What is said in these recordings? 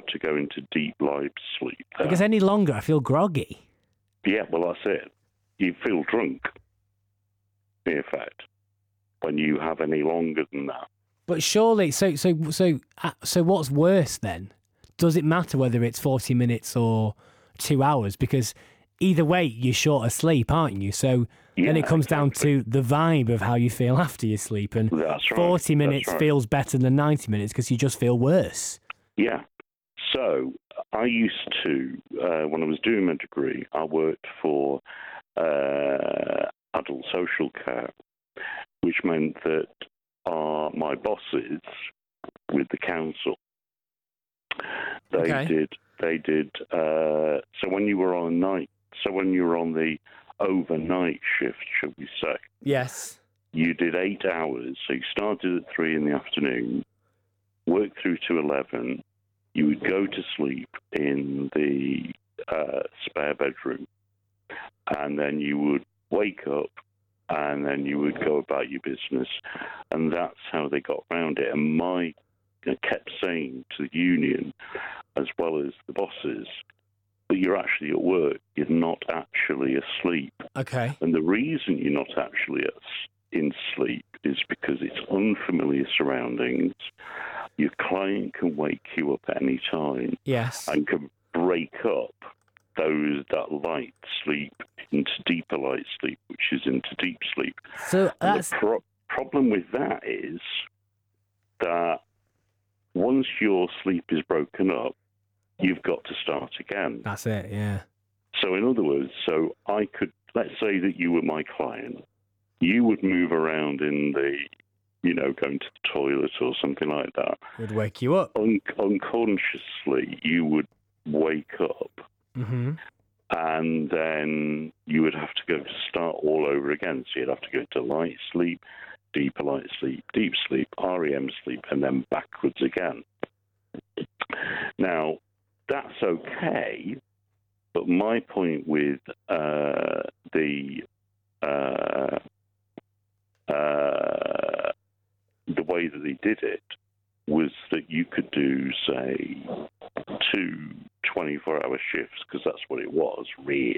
allowed to go into deep light sleep. Because any longer, I feel groggy. Yeah, well, that's it. You feel drunk, in effect, when you have any longer than that. But surely, so what's worse then? Does it matter whether it's 40 minutes or 2 hours? Because either way, you're short of sleep, aren't you? So then it comes down to the vibe of how you feel after you sleep. And that's right. 40 minutes feels better than 90 minutes because you just feel worse. Yeah. So I used to, when I was doing my degree, I worked for adult social care, which meant that my bosses with the council, they did. So when you were on the overnight shift, shall we say? Yes. You did 8 hours. So you started at 3 in the afternoon, worked through to 11. You would go to sleep in the spare bedroom, and then you would wake up, and then you would go about your business, and that's how they got around it. And I kept saying to the union, as well as the bosses, that you're actually at work, you're not actually asleep. Okay. And the reason you're not actually in sleep is because it's unfamiliar surroundings. Your client can wake you up at any time. Yes. And can break up that light sleep into deeper light sleep, which is into deep sleep. So that's... the problem with that is that once your sleep is broken up, you've got to start again. That's it, yeah. So in other words, let's say that you were my client, you would move around in the, going to the toilet or something like that. Would wake you up. Unconsciously, you would wake up. Mm-hmm. And then you would have to go to start all over again. So you'd have to go to light sleep, deeper light sleep, deep sleep, REM sleep, and then backwards again. Now, that's okay, but my point with the way that they did it was that you could do, say, 2 24-hour shifts, because that's what it was, really.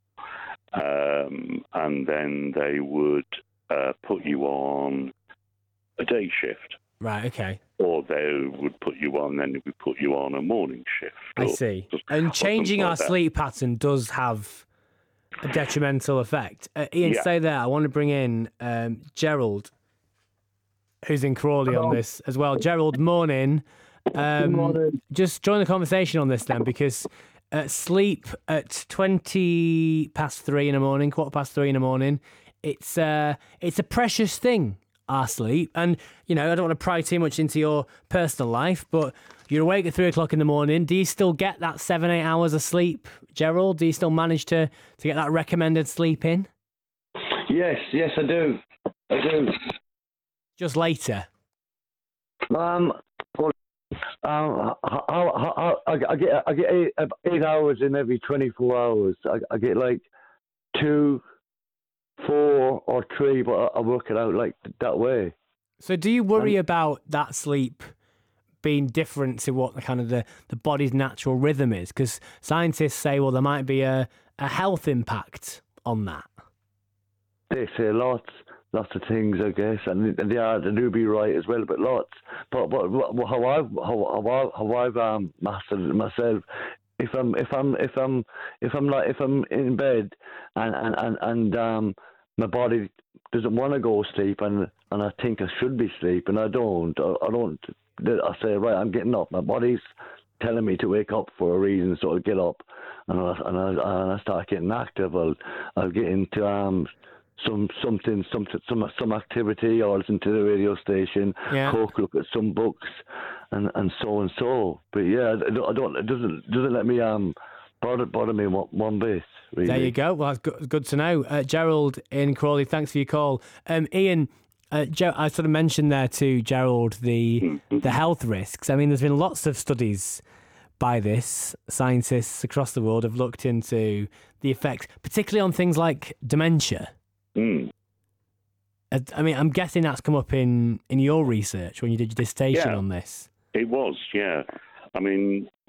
And then they would put you on a day shift. Right, okay. Or they would put you on a morning shift. I see. And changing our sleep pattern does have a detrimental effect. Ian, stay there. I want to bring in Gerald, who's in Crawley on this as well. Gerald, morning. Good morning. Just join the conversation on this then, because sleep at 20 past 3 in the morning, 3:15 in the morning, it's a precious thing, our sleep. And, I don't want to pry too much into your personal life, but you're awake at 3 o'clock in the morning. Do you still get that 7-8 hours of sleep, Gerald? Do you still manage to get that recommended sleep in? Yes, I do. Just later? I get 8 hours in every 24 hours. I get like 2, 4, or 3, but I work it out like that way. So do you worry about that sleep being different to what the kind of the body's natural rhythm is? Because scientists say, well, there might be a health impact on that. They say lots of things, I guess, and they do be right as well, but lots. But how I've mastered it myself, if I'm in bed and my body doesn't want to go sleep, and I think I should be sleeping, I don't. I say, right, I'm getting up. My body's telling me to wake up for a reason, so I'll get up, and I start getting active. I'll get into some activity, or listen to the radio station, look at some books, and so. But yeah, it doesn't let me bother me one bit. Really. There you go. Well, that's good to know. Gerald in Crawley, thanks for your call. Ian, I sort of mentioned there to Gerald the health risks. I mean, there's been lots of studies by this. Scientists across the world have looked into the effects, particularly on things like dementia. I mean, I'm guessing that's come up in your research when you did your dissertation on this. It was, yeah. I mean,